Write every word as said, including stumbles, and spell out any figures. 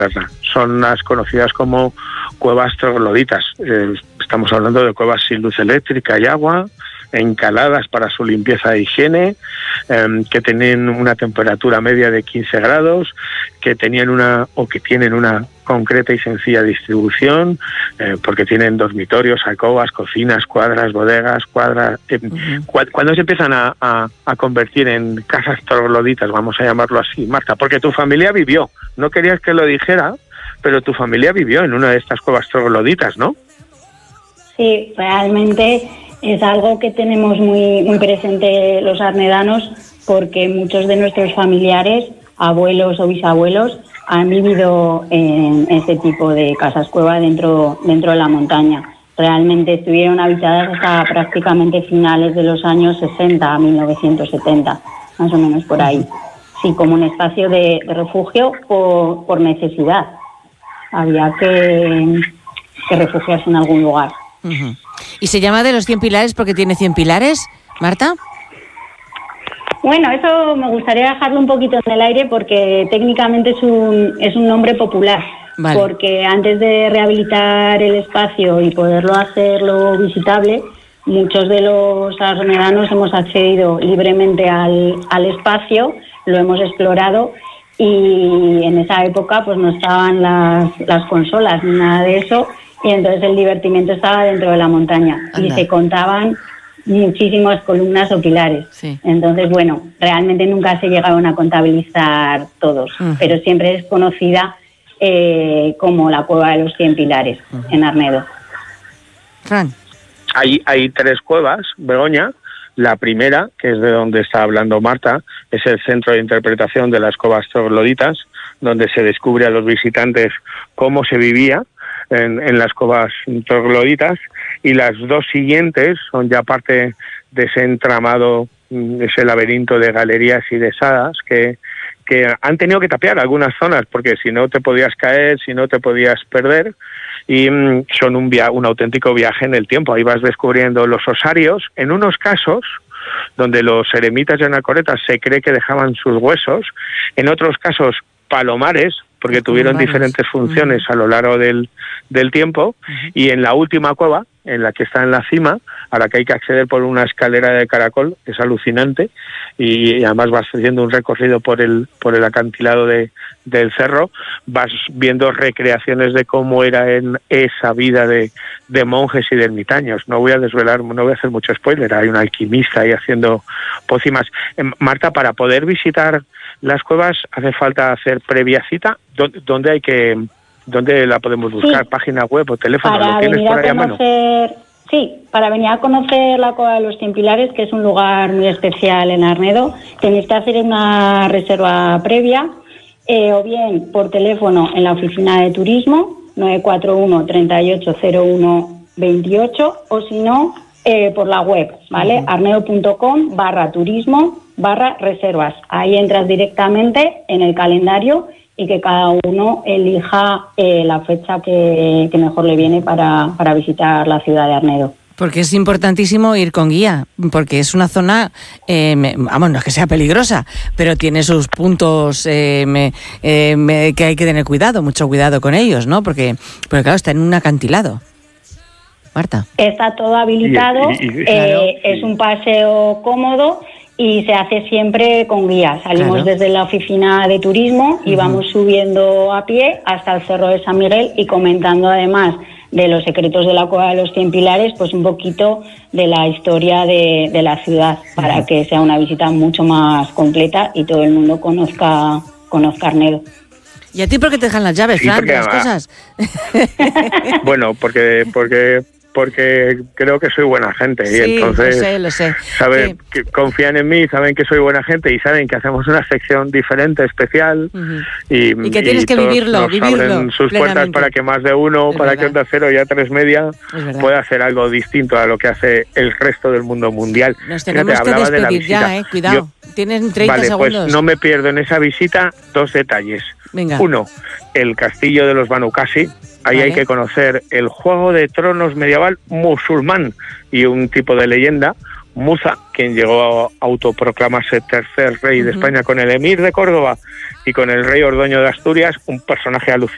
Son las conocidas como cuevas trogloditas. Eh, estamos hablando de cuevas sin luz eléctrica y agua, encaladas para su limpieza e higiene, eh, que tienen una temperatura media de quince grados, que tenían una o que tienen una concreta y sencilla distribución, eh, porque tienen dormitorios, alcobas, cocinas, cuadras, bodegas, cuadras. Eh, uh-huh. cu- cuando se empiezan a, a, a convertir en casas trogloditas, vamos a llamarlo así, Marta, porque tu familia vivió, no querías que lo dijera, pero tu familia vivió en una de estas cuevas trogloditas, ¿no? Sí, realmente es algo que tenemos muy, muy presente los arnedanos, porque muchos de nuestros familiares, abuelos o bisabuelos, han vivido en este tipo de casas cueva dentro, dentro de la montaña. Realmente estuvieron habitadas hasta prácticamente finales de los años sesenta a mil novecientos setenta, más o menos por ahí. Sí, como un espacio de, de refugio por, por necesidad. Había que, que refugiarse en algún lugar. Uh-huh. ¿Y se llama de los cien pilares porque tiene cien pilares, Marta? Bueno, eso me gustaría dejarlo un poquito en el aire porque técnicamente es un, es un nombre popular. Vale. Porque antes de rehabilitar el espacio y poderlo hacerlo visitable, muchos de los arnedanos hemos accedido libremente al, al espacio, lo hemos explorado y en esa época pues no estaban las, las consolas ni nada de eso. Y entonces el divertimento estaba dentro de la montaña. Anda. Y se contaban muchísimas columnas o pilares. Sí. Entonces, bueno, realmente nunca se llegaron a contabilizar todos, uh-huh. pero siempre es conocida eh, como la Cueva de los Cien Pilares, uh-huh. en Arnedo. Fran. Hay, hay tres cuevas, Begoña. La primera, que es de donde está hablando Marta, es el centro de interpretación de las cuevas trogloditas, donde se descubre a los visitantes cómo se vivía En, en las cuevas trogloditas, y las dos siguientes son ya parte de ese entramado, ese laberinto de galerías y de salas que, que han tenido que tapiar algunas zonas porque si no te podías caer, si no te podías perder, y mm, son un, via- un auténtico viaje en el tiempo. Ahí vas descubriendo los osarios, en unos casos donde los eremitas y anacoretas se cree que dejaban sus huesos, en otros casos palomares, porque tuvieron diferentes funciones uh-huh. a lo largo del, del tiempo, uh-huh. y en la última cueva, en la que está en la cima, a la que hay que acceder por una escalera de caracol, que es alucinante, y además vas haciendo un recorrido por el por el acantilado de, del cerro, vas viendo recreaciones de cómo era en esa vida de, de monjes y de ermitaños. No voy a desvelar, no voy a hacer mucho spoiler, hay un alquimista ahí haciendo pócimas. Eh, Marta, para poder visitar las cuevas hace falta hacer previa cita. ¿Dónde hay que, dónde la podemos buscar? Sí. ¿Página web o teléfono? Para ¿Lo tienes venir por ahí a a mano? conocer, sí, para venir a conocer la Cueva de los Cien Pilares, que es un lugar muy especial en Arnedo, tenéis que hacer una reserva previa, eh, o bien por teléfono en la oficina de turismo, nueve cuatro uno, tres ocho cero uno, veintiocho, o si no, eh, por la web, ¿vale? Uh-huh. arnedo.com barra turismo barra reservas. Ahí entras directamente en el calendario y que cada uno elija eh, la fecha que, que mejor le viene para, para visitar la ciudad de Arnedo. Porque es importantísimo ir con guía, porque es una zona, eh, me, vamos, no es que sea peligrosa, pero tiene sus puntos eh, me, eh, me, que hay que tener cuidado, mucho cuidado con ellos, ¿no? Porque, porque claro, está en un acantilado. Marta. Está todo habilitado, y, y, y, eh, claro, es sí. un paseo cómodo y se hace siempre con guía. Salimos claro. desde la oficina de turismo y uh-huh. vamos subiendo a pie hasta el Cerro de San Miguel y comentando además de los secretos de la Cueva de los Cien Pilares, pues un poquito de la historia de, de la ciudad, uh-huh. para que sea una visita mucho más completa y todo el mundo conozca, conozca Arnedo. ¿Y a ti por qué te dejan las llaves, sí, Fran, de las cosas? Bueno, porque... porque... porque creo que soy buena gente, sí, y entonces lo sé, lo sé. saben sí. que confían en mí, saben que soy buena gente y saben que hacemos una sección diferente, especial, uh-huh. y, y que tienes y que vivirlo, nos vivirlo abren sus plenamente. Puertas para que más de uno, es para verdad. Que Onda Cero y A tres Media pueda hacer algo distinto a lo que hace el resto del mundo mundial. Nos tenemos Fíjate, que despedir de ya, eh, cuidado. Yo, Tienen treinta vale, segundos. Pues no me pierdo en esa visita dos detalles. Venga. Uno, el castillo de los Banu Qasi. Ahí vale. hay que conocer el Juego de Tronos medieval musulmán y un tipo de leyenda, Musa, quien llegó a autoproclamarse tercer rey uh-huh. de España con el emir de Córdoba y con el rey Ordoño de Asturias, un personaje alucinante.